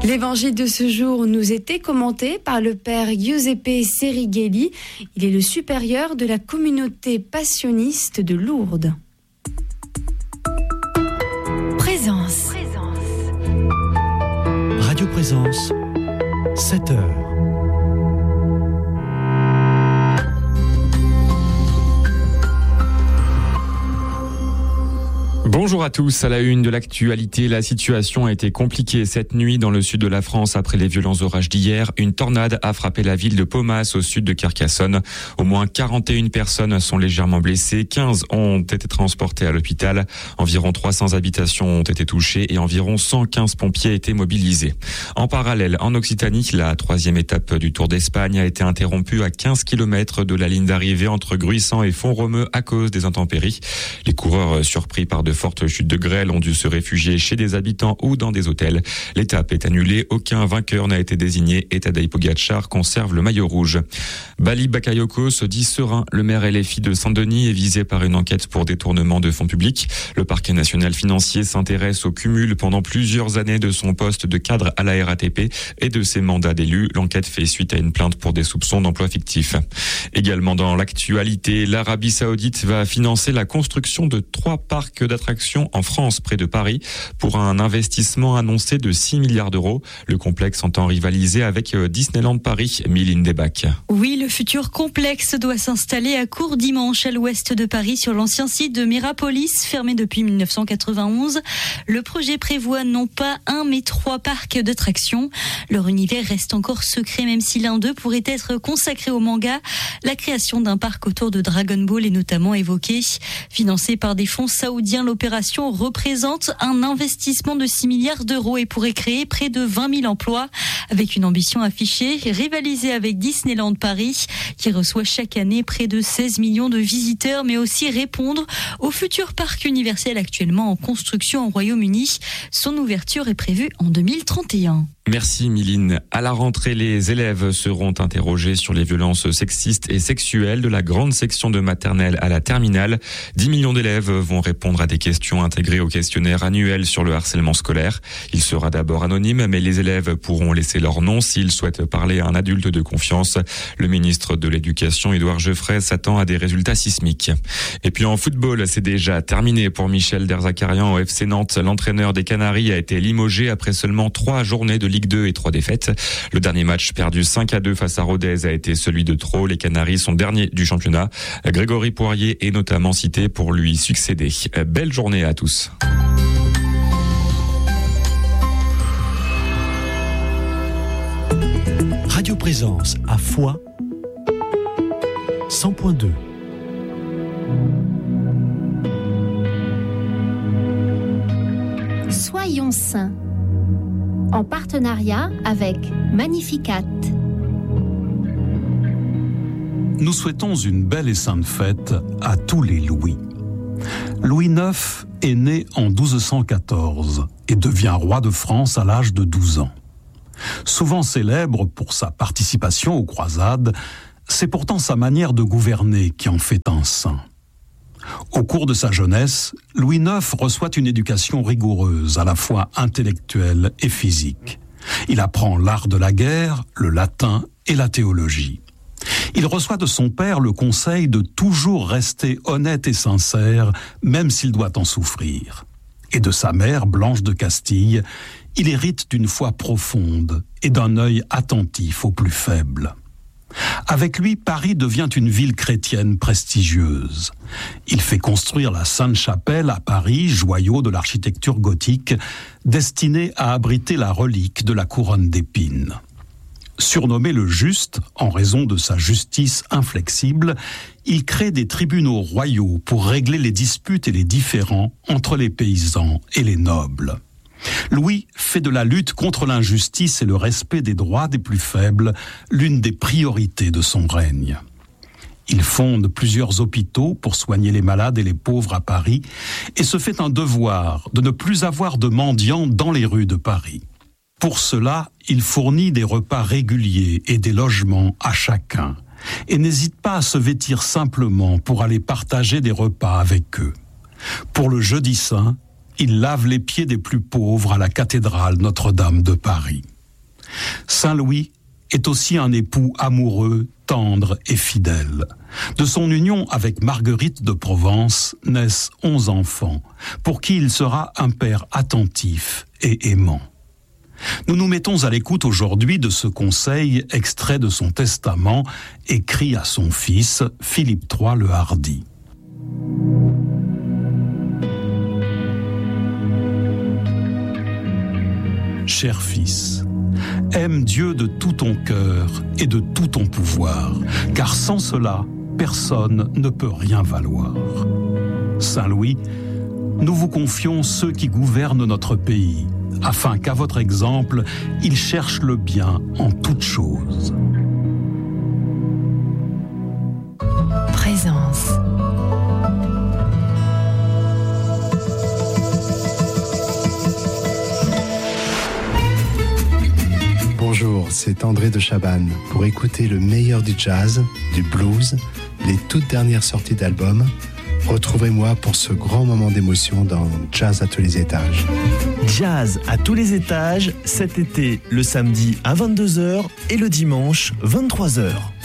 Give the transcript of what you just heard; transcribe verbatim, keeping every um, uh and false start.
L'évangile de ce jour nous était commenté par le père Giuseppe Serighelli. Il est le supérieur de la communauté passionniste de Lourdes. Présence. Radio Présence, sept heures. Bonjour à tous, à la une de l'actualité, la situation a été compliquée cette nuit dans le sud de la France après les violents orages d'hier. Une tornade a frappé la ville de Paumas au sud de Carcassonne. Au moins quarante et une personnes sont légèrement blessées, quinze ont été transportées à l'hôpital. Environ trois cents habitations ont été touchées et environ cent quinze pompiers étaient mobilisés. En parallèle, en Occitanie, la troisième étape du Tour d'Espagne a été interrompue à quinze kilomètres de la ligne d'arrivée entre Gruissant et Font-Romeu à cause des intempéries. Les coureurs surpris par de fortes chutes de grêle ont dû se réfugier chez des habitants ou dans des hôtels. L'étape est annulée, aucun vainqueur n'a été désigné et Tadej Pogačar conserve le maillot rouge. Bali Bakayoko se dit serein. Le maire L F I de Saint-Denis est visé par une enquête pour détournement de fonds publics. Le parquet national financier s'intéresse au cumul pendant plusieurs années de son poste de cadre à la R A T P et de ses mandats d'élu. L'enquête fait suite à une plainte pour des soupçons d'emploi fictif. Également dans l'actualité, l'Arabie Saoudite va financer la construction de trois parcs d'attractions en France, près de Paris, pour un investissement annoncé de six milliards d'euros. Le complexe entend rivaliser avec Disneyland Paris. Mylène Debac. Oui, le futur complexe doit s'installer à Courdimanche, à l'ouest de Paris, sur l'ancien site de Mirapolis, fermé depuis mille neuf cent quatre-vingt-onze. Le projet prévoit non pas un, mais trois parcs d'attractions. Leur univers reste encore secret, même si l'un d'eux pourrait être consacré au manga. La création d'un parc autour de Dragon Ball est notamment évoquée. Financé par des fonds saoudiens, l'opération représente un investissement de six milliards d'euros et pourrait créer près de vingt mille emplois, avec une ambition affichée, rivaliser avec Disneyland Paris, qui reçoit chaque année près de seize millions de visiteurs, mais aussi répondre au futur parc universel actuellement en construction au Royaume-Uni. Son ouverture est prévue en deux mille trente et un. Merci Mylène. À la rentrée, les élèves seront interrogés sur les violences sexistes et sexuelles de la grande section de maternelle à la terminale. dix millions d'élèves vont répondre à des questions intégrées au questionnaire annuel sur le harcèlement scolaire. Il sera d'abord anonyme, mais les élèves pourront laisser leur nom s'ils souhaitent parler à un adulte de confiance. Le ministre de l'Éducation, Édouard Geoffrey, s'attend à des résultats sismiques. Et puis en football, c'est déjà terminé pour Michel Derzakarian au F C Nantes. L'entraîneur des Canaries a été limogé après seulement trois journées de Ligue deux et trois défaites. Le dernier match perdu cinq à deux face à Rodez a été celui de trop. Les Canaries sont derniers du championnat. Grégory Poirier est notamment cité pour lui succéder. Belle journée à tous. Radio Présence à Foix, cent point deux. Soyons saints, en partenariat avec Magnificat. Nous souhaitons une belle et sainte fête à tous les Louis. Louis neuf est né en douze cent quatorze et devient roi de France à l'âge de douze ans. Souvent célèbre pour sa participation aux croisades, c'est pourtant sa manière de gouverner qui en fait un saint. Au cours de sa jeunesse, Louis neuf reçoit une éducation rigoureuse, à la fois intellectuelle et physique. Il apprend l'art de la guerre, le latin et la théologie. Il reçoit de son père le conseil de toujours rester honnête et sincère, même s'il doit en souffrir. Et de sa mère, Blanche de Castille, il hérite d'une foi profonde et d'un œil attentif aux plus faibles. Avec lui, Paris devient une ville chrétienne prestigieuse. Il fait construire la Sainte-Chapelle à Paris, joyau de l'architecture gothique, destinée à abriter la relique de la couronne d'épines. Surnommé le Juste, en raison de sa justice inflexible, il crée des tribunaux royaux pour régler les disputes et les différends entre les paysans et les nobles. Louis fait de la lutte contre l'injustice et le respect des droits des plus faibles l'une des priorités de son règne. Il fonde plusieurs hôpitaux pour soigner les malades et les pauvres à Paris et se fait un devoir de ne plus avoir de mendiants dans les rues de Paris. Pour cela, il fournit des repas réguliers et des logements à chacun et n'hésite pas à se vêtir simplement pour aller partager des repas avec eux. Pour le Jeudi Saint, il lave les pieds des plus pauvres à la cathédrale Notre-Dame de Paris. Saint Louis est aussi un époux amoureux, tendre et fidèle. De son union avec Marguerite de Provence naissent onze enfants, pour qui il sera un père attentif et aimant. Nous nous mettons à l'écoute aujourd'hui de ce conseil extrait de son testament, écrit à son fils, Philippe trois le Hardi. Cher fils, aime Dieu de tout ton cœur et de tout ton pouvoir, car sans cela, personne ne peut rien valoir. Saint Louis, nous vous confions ceux qui gouvernent notre pays, afin qu'à votre exemple, ils cherchent le bien en toutes choses. Présence. Bonjour, c'est André de Chabannes. Pour écouter le meilleur du jazz, du blues, les toutes dernières sorties d'albums, retrouvez-moi pour ce grand moment d'émotion dans Jazz à tous les étages. Jazz à tous les étages, cet été, le samedi à vingt-deux heures et le dimanche vingt-trois heures.